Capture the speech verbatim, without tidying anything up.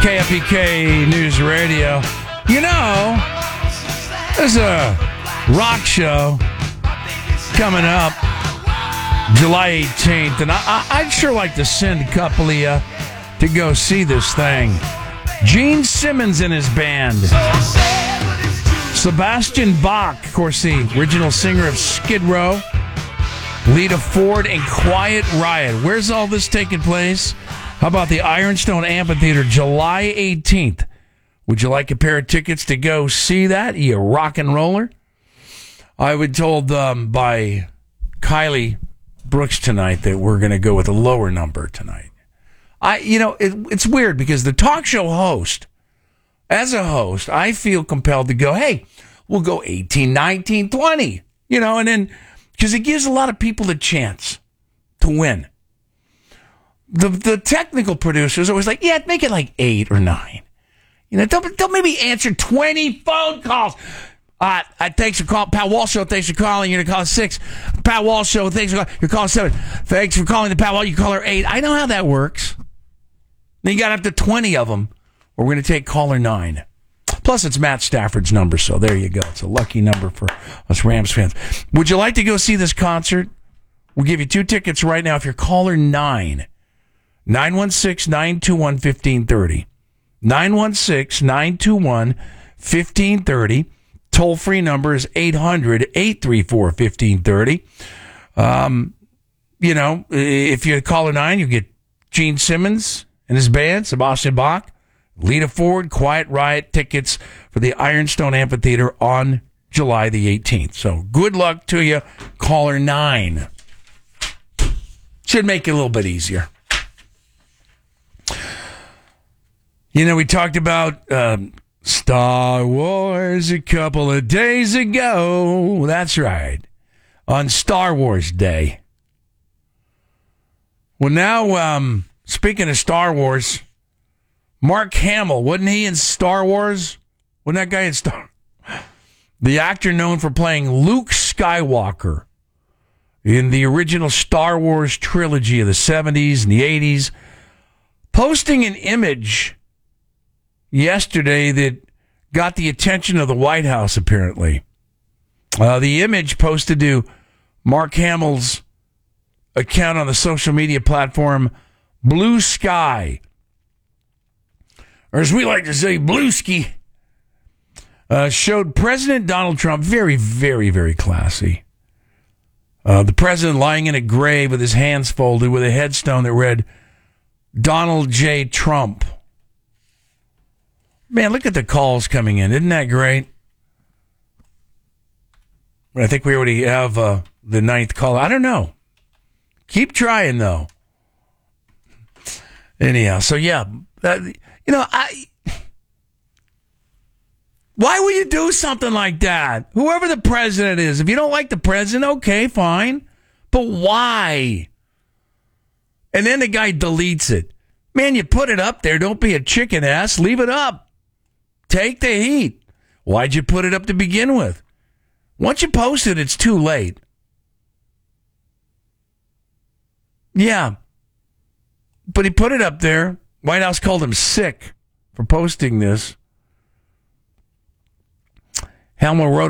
K F E K News Radio. You know, there's a rock show coming up July eighteenth, and I, I, I'd sure like to send a couple of you to go see this thing. Gene Simmons and his band. Sebastian Bach, of course, the original singer of Skid Row. Lita Ford and Quiet Riot. Where's all this taking place? How about the Ironstone Amphitheater, July eighteenth? Would you like a pair of tickets to go see that, you rock and roller? I was told um, by Kylie Brooks tonight that we're going to go with a lower number tonight. I, you know, it, it's weird because the talk show host, as a host, I feel compelled to go, hey, we'll go eighteen, nineteen, twenty, you know, and then, because it gives a lot of people the chance to win. The the technical producers are always like, yeah, make it like eight or nine. You know, don't, don't maybe answer twenty phone calls. Uh, uh, thanks for calling. Pat Walsh Show, thanks for calling. You're going to call six. Pat Walsh Show, thanks for calling. You're calling seven. Thanks for calling the Pat Walsh. You call her eight. I know how that works. Then you got up to twenty of them. We're going to take caller nine. Plus, it's Matt Stafford's number, so there you go. It's a lucky number for us Rams fans. Would you like to go see this concert? We'll give you two tickets right now if you're caller nine. nine one six, nine two one, one five three zero. nine one six, nine two one, one five three zero. Toll-free number is eight hundred, eight three four, one five three zero. Um, you know, if you're caller nine, you get Gene Simmons and his band, Sebastian Bach, Lita Ford, Quiet Riot tickets for the Ironstone Amphitheater on July the eighteenth. So good luck to you, caller nine. Should make it a little bit easier. You know, we talked about um, Star Wars a couple of days ago. That's right. On Star Wars Day. Well, now, um, speaking of Star Wars, Mark Hamill, wasn't he in Star Wars? Wasn't that guy in Star The actor known for playing Luke Skywalker in the original Star Wars trilogy of the seventies and the eighties, posting an image yesterday that got the attention of the White House, apparently. Uh, the image posted to Mark Hamill's account on the social media platform Blue Sky, or as we like to say, Blueski, uh, showed President Donald Trump, very, very, very classy. Uh, the president lying in a grave with his hands folded with a headstone that read, Donald J. Trump. Man, look at the calls coming in. Isn't that great? I think we already have uh, the ninth call. I don't know. Keep trying, though. Anyhow, so yeah. Uh, you know, I... Why would you do something like that? Whoever the president is, if you don't like the president, okay, fine. But why? And then the guy deletes it. Man, you put it up there. Don't be a chicken ass. Leave it up. Take the heat. Why'd you put it up to begin with? Once you post it, it's too late. Yeah. But he put it up there. White House called him sick for posting this. Hamill wrote